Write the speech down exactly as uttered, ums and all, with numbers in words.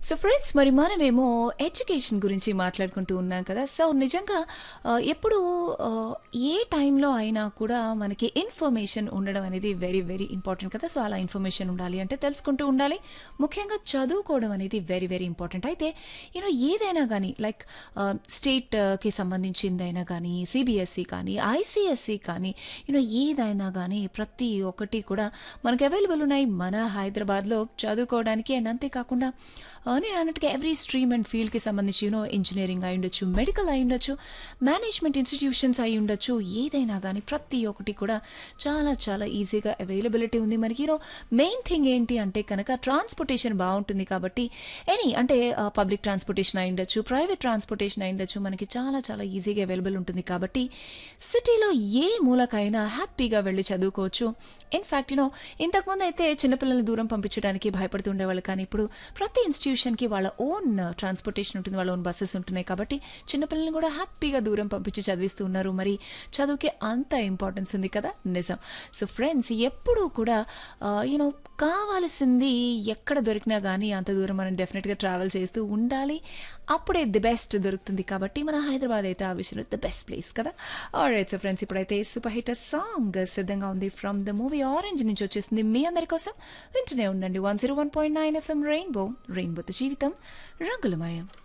So friends మరి మనమేమో education గురించి మాట్లాడుకుంటూ ఉన్నాం కదా. సో నిజంగా ఆ, ఎప్పుడు ఆ, ఏ టైంలో అయినా కూడా మనకి ఇన్ఫర్మేషన్ ఉండడం అనేది వెరీ వెరీ ఇంపార్టెంట్ కదా. సో అలా ఇన్ఫర్మేషన్ ఉండాలి అంటే తెలుసుకుంటూ ఉండాలి. ముఖ్యంగా చదువుకోవడం అనేది వెరీ వెరీ ఇంపార్టెంట్. అయితే యూనో ఏదైనా కానీ లైక్ స్టేట్కి సంబంధించిందైనా కానీ, సిబిఎస్ఈ కానీ, ఐసిఎస్ఈ కానీ, యూనో ఏదైనా కానీ ప్రతి ఒక్కటి కూడా మనకు అవైలబుల్ ఉన్నాయి మన హైదరాబాద్లో చదువుకోవడానికి. అండ్ అంతేకాకుండా ఆ, నేను అన్నట్టుగా ఎవ్రీ స్ట్రీమ్ అండ్ ఫీల్డ్కి సంబంధించి యూనో ఇంజనీరింగ్ అయి ఉండొచ్చు, మెడికల్ అయి ఉండొచ్చు, మేనేజ్మెంట్ ఇన్స్టిట్యూషన్స్ అయి ఉండొచ్చు, ఏదైనా కానీ ప్రతి ఒక్కటి కూడా చాలా చాలా ఈజీగా అవైలబిలిటీ ఉంది మనకి. యూనో మెయిన్ థింగ్ ఏంటి అంటే కనుక ట్రాన్స్పోర్టేషన్ బాగుంటుంది కాబట్టి ఎనీ అంటే పబ్లిక్ ట్రాన్స్పోర్టేషన్ అయి ఉండొచ్చు, ప్రైవేట్ ట్రాన్స్పోర్టేషన్ అయి ఉండొచ్చు, మనకి చాలా చాలా ఈజీగా అవైలబుల్ ఉంటుంది కాబట్టి సిటీలో ఏ మూలకైనా హ్యాపీగా వెళ్ళి చదువుకోవచ్చు. ఇన్ఫ్యాక్ట్ యూనో ఇంతకుముందు అయితే చిన్నపిల్లల్ని దూరం పంపించడానికి భయపడుతూ ఉండేవాళ్ళు, కానీ ఇప్పుడు ప్రతి ఇన్స్టిట్యూషన్కి వాళ్ళ ఓన్ ట్రాన్స్పోర్టేషన్ ఉంటుంది, వాళ్ళ ఓన్ బస్సెస్ ఉంటున్నాయి కాబట్టి చిన్నపిల్లల్ని కూడా హ్యాపీగా దూరం పంపించి చదివిస్తూ ఉన్నారు. మరి చదువుకి అంత ఇంపార్టెన్స్ ఉంది కదా, నిజం. సో ఫ్రెండ్స్ ఎప్పుడూ కూడా యూనో కావాల్సింది ఎక్కడ దొరికినా కానీ అంత దూరం మనం డెఫినెట్గా ట్రావెల్ చేస్తూ ఉండాలి, అప్పుడే ది బెస్ట్ దొరుకుతుంది. కాబట్టి మన హైదరాబాద్ అయితే ఆ విషయంలో ద బెస్ట్ ప్లేస్ కదా. ఆల్రైట్ సో ఫ్రెండ్స్ ఇప్పుడైతే సూపర్ హిట్ సాంగ్ సిద్ధంగా ఉంది ఫ్రమ్ ద మూవీ ఆరెంజ్ నుంచి వచ్చేసింది మీ అందరి కోసం. వింటూనే ఉండండి one zero one point nine FM rainbow రెయిన్బోతో జీవితం రంగులమయం.